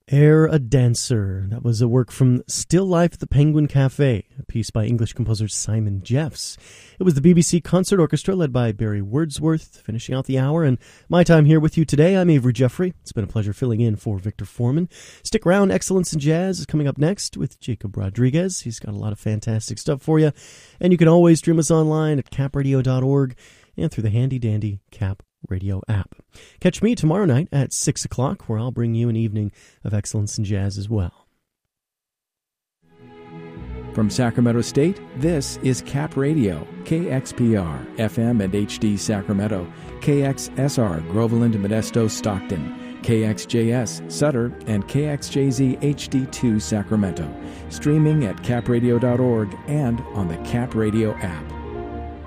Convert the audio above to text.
Air a Dancer. That was a work from Still Life at the Penguin Cafe, a piece by English composer Simon Jeffs. It was the BBC Concert Orchestra led by Barry Wordsworth, finishing out the hour. And my time here with you today, I'm Avery Jeffrey. It's been a pleasure filling in for Victor Foreman. Stick around. Excellence in Jazz is coming up next with Jacob Rodriguez. He's got a lot of fantastic stuff for you. And you can always stream us online at capradio.org and through the handy-dandy Cap Radio app. Catch me tomorrow night at 6 o'clock, where I'll bring you an evening of excellence in jazz as well. From Sacramento State, this is Cap Radio, KXPR, FM and HD Sacramento, KXSR, Groveland, Modesto, Stockton, KXJS, Sutter, and KXJZ HD2 Sacramento. Streaming at capradio.org and on the Cap Radio app.